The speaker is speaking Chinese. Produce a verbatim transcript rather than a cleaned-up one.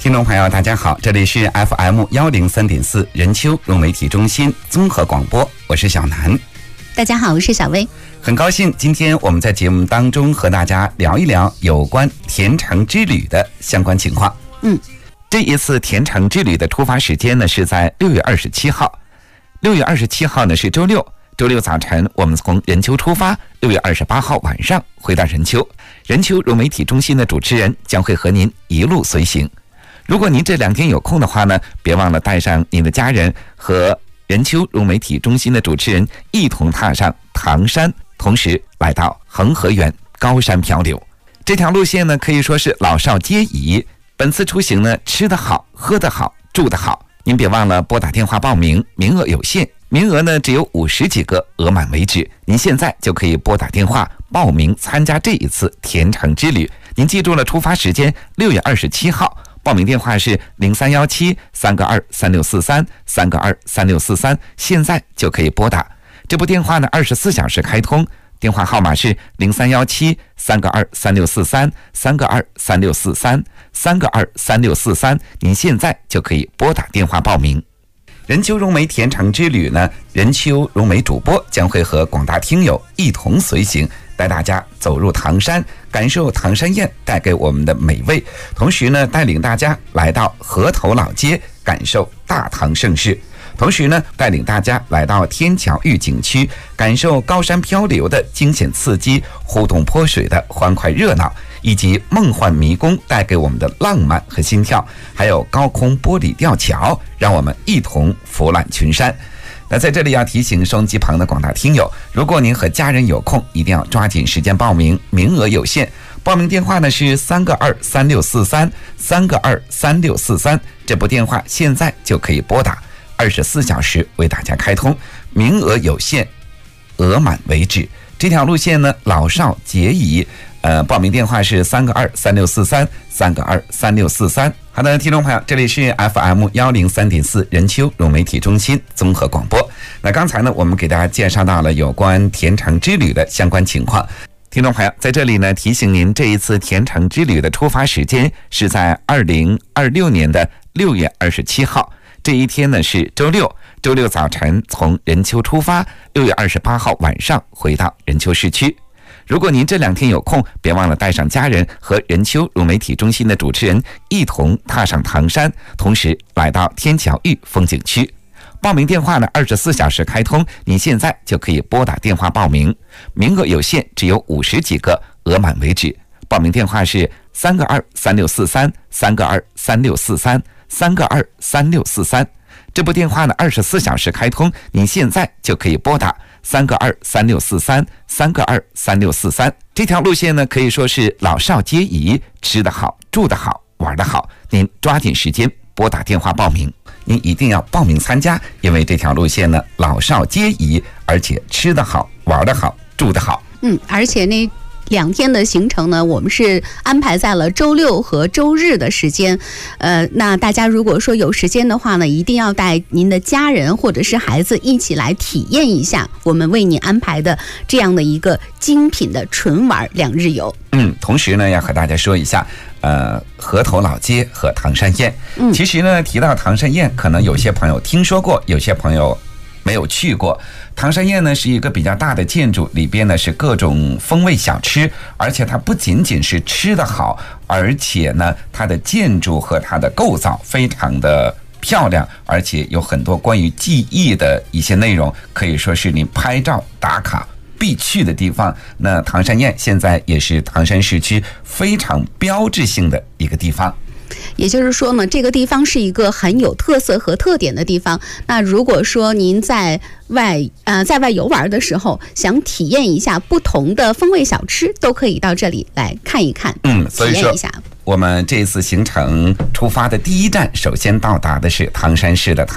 听众朋友大家好，这里是 F M 一零三点四 人丘融媒体中心综合广播，我是小南。 大家好，我是小薇。 很高兴今天我们在节目当中和大家聊一聊有关田城之旅的相关情况。 嗯， 这一次田城之旅的出发时间呢是在六月二十七号，六月二十七号呢是周六，周六早晨我们从人丘出发，六月二十八号晚上回到人丘。人丘融媒体中心的主持人将会和您一路随行。如果您这两天有空的话呢，别忘了带上您的家人和人丘融媒体中心的主持人一同踏上唐山，同时来到恒河源高山漂流。这条路线呢可以说是老少皆宜，本次出行呢吃得好，喝得好，住得好。您别忘了拨打电话报名，名额有限，名额呢只有五十几个，额满为止。您现在就可以拨打电话报名参加这一次田城之旅。您记住了出发时间六月二十七号，报名电话是零三一七三个二三六四三三个二三六四三，现在就可以拨打。这部电话呢二十四小时开通，电话号码是零三一七三个二三六四三三个二三六四三三个二三六四三，您现在就可以拨打电话报名。人丘融媒田城之旅呢，人丘融媒主播将会和广大听友一同随行，带大家走入唐山，感受唐山宴带给我们的美味，同时呢带领大家来到河头老街，感受大唐盛世，同时呢带领大家来到天桥峪景区，感受高山漂流的惊险刺激，互动泼水的欢快热闹，以及梦幻迷宫带给我们的浪漫和心跳，还有高空玻璃吊桥，让我们一同俯览群山。那在这里要提醒收音机旁的广大听友，如果您和家人有空，一定要抓紧时间报名，名额有限。报名电话呢是三个二三六四三三个二三六四三，这部电话现在就可以拨打，二十四小时为大家开通，名额有限，额满为止。这条路线呢老少皆宜，呃，报名电话是三个二三六四三三个二三六四三。好的，听众朋友，这里是 F M 一零三点四 人丘融媒体中心综合广播。那刚才呢，我们给大家介绍到了有关田城之旅的相关情况。听众朋友，在这里呢，提醒您，这一次田城之旅的出发时间是在二零二六年的六月二十七号，这一天呢是周六。周六早晨从人丘出发，六月二十八号晚上回到人丘市区。如果您这两天有空，别忘了带上家人和人丘融媒体中心的主持人一同踏上唐山，同时来到天桥峪风景区。报名电话呢二十四小时开通，您现在就可以拨打电话报名，名额有限，只有五十几个，额满为止。报名电话是三个二三六四三三个二三六四三三个二三六四三。这部电话呢二十四小时开通，您现在就可以拨打三个二三六四三三个二三六四三。这条路线呢可以说是老少皆宜，吃得好，住得好，玩得好。您抓紧时间拨打电话报名，您一定要报名参加，因为这条路线呢老少皆宜，而且吃得好，玩得好，住得好。 嗯，而且那两天的行程呢，我们是安排在了周六和周日的时间。呃，那大家如果说有时间的话呢，一定要带您的家人或者是孩子一起来体验一下我们为您安排的这样的一个精品的纯玩两日游。 嗯，同时呢，要和大家说一下，呃，河头老街和唐山宴。嗯，其实呢，提到唐山宴，可能有些朋友听说过，有些朋友没有去过。唐山宴呢是一个比较大的建筑，里边呢是各种风味小吃，而且它不仅仅是吃得好，而且呢它的建筑和它的构造非常的漂亮，而且有很多关于记忆的一些内容，可以说是你拍照打卡必去的地方。那唐山宴现在也是唐山市区非常标志性的一个地方。 也就是说呢，这个地方是一个很有特色和特点的地方。那如果说您在外呃在外游玩的时候，想体验一下不同的风味小吃，都可以到这里来看一看， 嗯，所以说体验一下。 我们这次行程出发的第一站，首先到达的是唐山市的唐